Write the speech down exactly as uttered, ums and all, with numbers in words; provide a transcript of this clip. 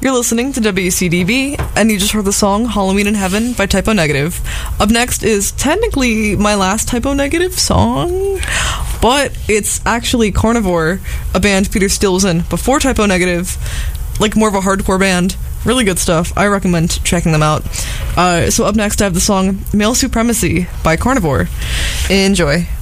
You're listening to W C D B, and you just heard the song Halloween in Heaven by Typo Negative. Up next is technically my last Typo Negative song, but it's actually Carnivore, a band Peter Steele was in before Typo Negative, like more of a hardcore band. Really good stuff. I recommend checking them out. Uh, so up next I have the song Male Supremacy by Carnivore. Enjoy.